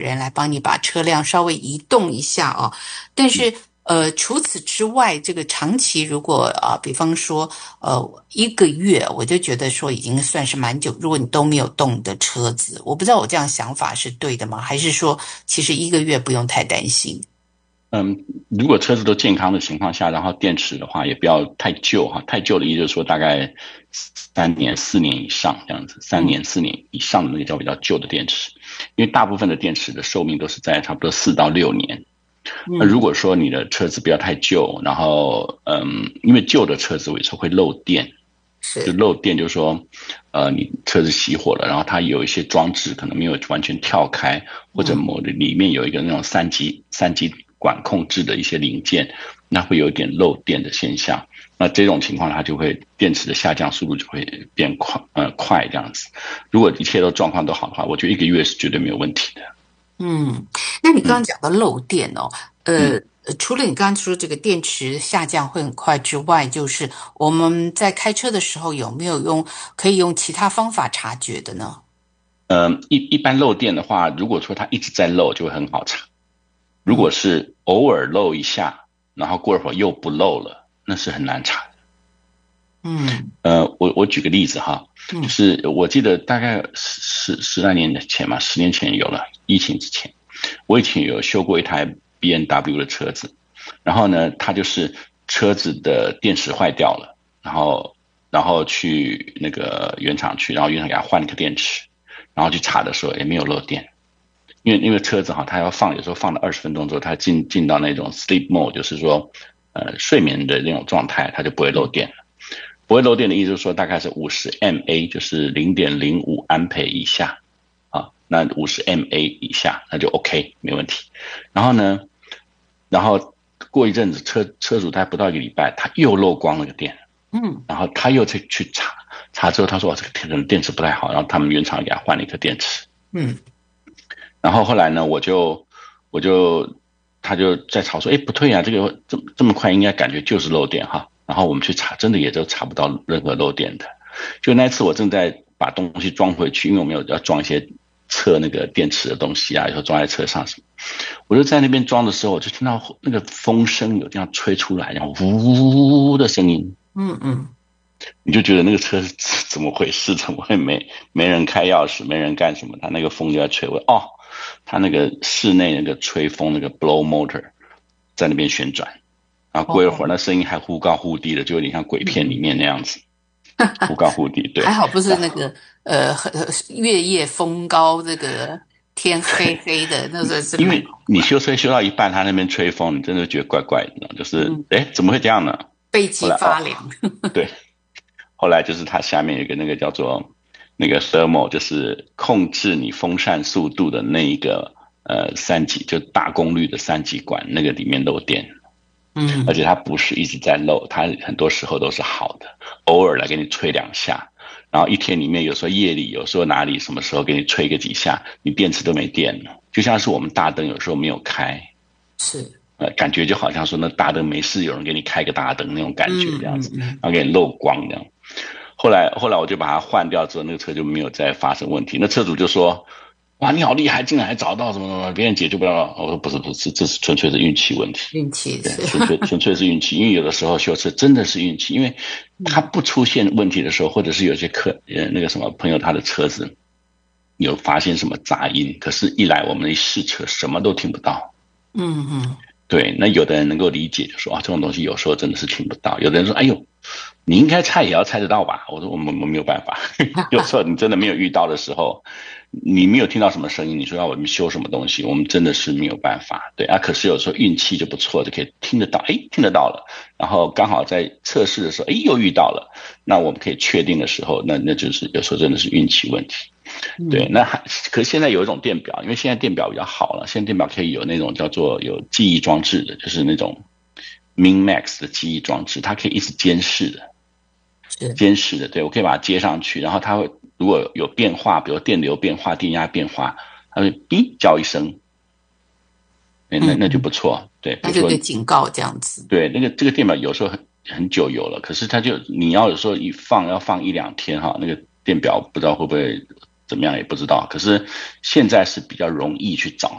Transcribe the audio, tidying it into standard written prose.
人来帮你把车辆稍微移动一下哦。但是除此之外，这个长期如果比方说1个月，我就觉得说已经算是蛮久。如果你都没有动你的车子，我不知道我这样想法是对的吗？还是说其实1个月不用太担心？ 如果车子都健康的情况下，然后电池的话也不要太旧哈，太旧的意思就是说大概3年、4年以上这样子，3年、4年以上的那个叫比较旧的电池，因为大部分的电池的寿命都是在差不多4到6年。那如果说你的车子不要太旧，然后因为旧的车子有时候会漏电，就漏电就是说你车子熄火了，然后它有一些装置可能没有完全跳开，或者里面有一个那种三级管控制的一些零件，那会有一点漏电的现象。那这种情况它就会电池的下降速度就会变快这样子。如果一切状况都好的话，我觉得1个月是绝对没有问题的。 那你刚刚讲到漏电哦，除了你刚刚说这个电池下降会很快之外，就是我们在开车的时候有没有可以用其他方法察觉的呢？ 一般漏电的话，如果说它一直在漏，就会很好查。如果是偶尔漏一下，然后过一会儿又不漏了，那是很难查的。我举个例子哈，就是我记得大概十来年前嘛，10年前有了，疫情之前，我以前有修过一台 BMW 的车子，然后呢，它就是车子的电池坏掉了，然后去那个原厂去，然后原厂给它换了个电池，然后去查的时候也没有漏电。因为车子哈，它要放，有时候放了20分钟之后，它进到那种 sleep mode， 就是说睡眠的那种状态，它就不会漏电了。不会漏电的意思就是说大概是50mA， 就是0.05安培以下啊，那50mA以下那就 OK 没问题。然后过一阵子车主他不到1个礼拜，他又漏光了个电，然后他又去查之后，他说这个可能电池不太好，然后他们原厂给他换了一颗电池。然后后来呢，他就在吵说，不对啊，这个这么快应该感觉就是漏电哈。然后我们去查，真的也都查不到任何漏电的。就那一次我正在把东西装回去，因为我们要装一些测那个电池的东西啊，以后装在车上什么。我就在那边装的时候，我就听到那个风声有这样吹出来，然后呜的声音。你就觉得那个车是怎么回事？怎么会没人开钥匙，没人干什么？他那个风就在吹。他那个室内那个吹风那个 blow motor 在那边旋转，然后过一会儿那声音还忽高忽低的，就有点像鬼片里面那样子，忽高忽低。对， 还好不是那个月夜风高，这个天黑黑的，那时候是因为你修车修到一半，他那边吹风，你真的觉得怪怪的，就是怎么会这样呢？ 背脊发凉。 对，后来就是它下面有一个那个叫做那个 thermal， 就是控制你风扇速度的那一个3级，就大功率的3级管，那个里面漏电。而且它不是一直在漏，它很多时候都是好的，偶尔来给你吹2下，然后一天里面有时候夜里，有时候哪里什么时候给你吹个几下，你电池都没电了。就像是我们大灯有时候没有开，感觉就好像说那大灯没事，有人给你开个大灯那种感觉这样子，然后给你漏光这样。后来我就把它换掉之后，那个车就没有再发生问题。那车主就说：“哇，你好厉害，竟然还找到什么什么，别人解决不了。”我说：“不是，这是纯粹是运气问题。” 运气对，纯粹是运气。因为有的时候修车真的是运气，因为它不出现问题的时候，或者是有些那个什么朋友他的车子有发现什么杂音，可是一来我们一试车什么都听不到。对，那有的人能够理解，就说这种东西有时候真的是听不到。有的人说：“哎呦，你应该猜也要猜得到吧？”我说：“我们没有办法，有时候你真的没有遇到的时候，你没有听到什么声音，你说要我们修什么东西，我们真的是没有办法。对啊，可是有时候运气就不错，就可以听得到，听得到了，然后刚好在测试的时候，又遇到了，那我们可以确定的时候，那就是有时候真的是运气问题。”对，可是现在有一种电表，因为现在电表比较好了，现在电表可以有那种叫做有记忆装置的，就是那种 MinMax 的记忆装置，它可以一直监视的，对，我可以把它接上去，然后它会如果有变化，比如电流变化、电压变化，它会叫一声，那就不错，对， 那就对警告这样子。 对，这个电表有时候很久有了，可是你要有时候要放1-2天哈，那个电表不知道会不会怎么样也不知道，可是现在是比较容易去找